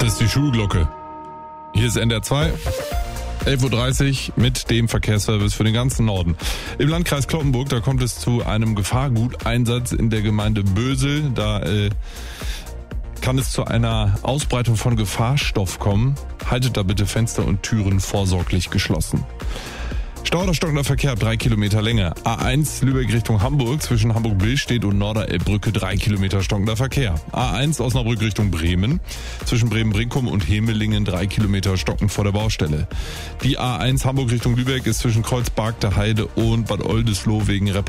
Das ist die Schulglocke. Hier ist NDR 2. 11.30 Uhr mit dem Verkehrsservice für den ganzen Norden. Im Landkreis Cloppenburg, da kommt es zu einem Gefahrguteinsatz in der Gemeinde Bösel. Da kann es zu einer Ausbreitung von Gefahrstoff kommen. Haltet da bitte Fenster und Türen vorsorglich geschlossen. Stau oder stockender Verkehr ab 3 Kilometer Länge. A1 Lübeck Richtung Hamburg zwischen Hamburg-Billstedt und Norderelbbrücke 3 Kilometer stockender Verkehr. A1 Osnabrück Richtung Bremen zwischen Bremen-Brinkum und Hemelingen 3 Kilometer stockend vor der Baustelle. Die A1 Hamburg Richtung Lübeck ist zwischen Kreuzberg der Heide und Bad Oldesloe wegen